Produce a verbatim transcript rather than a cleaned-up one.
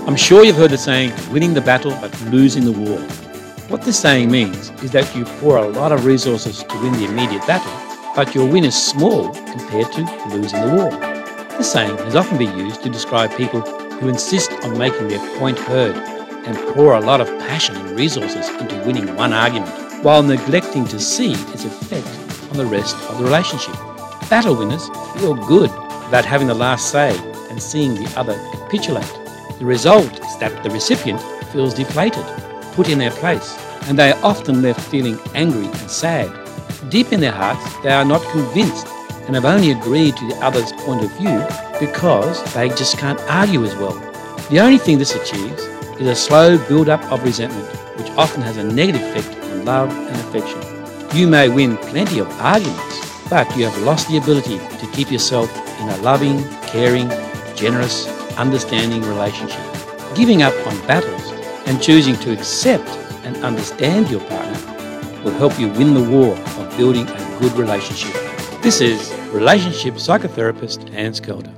I'm sure you've heard the saying, winning the battle but losing the war. What this saying means is that you pour a lot of resources to win the immediate battle, but your win is small compared to losing the war. This saying has often been used to describe people who insist on making their point heard and pour a lot of passion and resources into winning one argument, while neglecting to see its effect on the rest of the relationship. Battle winners feel good about having the last say and seeing the other capitulate. The result is that the recipient feels deflated, put in their place, and they are often left feeling angry and sad. Deep in their hearts, they are not convinced and have only agreed to the other's point of view because they just can't argue as well. The only thing this achieves is a slow build-up of resentment, which often has a negative effect on love and affection. You may win plenty of arguments, but you have lost the ability to keep yourself in a loving, caring, generous, understanding relationship. Giving up on battles and choosing to accept and understand your partner will help you win the war of building a good relationship. This is relationship psychotherapist Hans Kelder.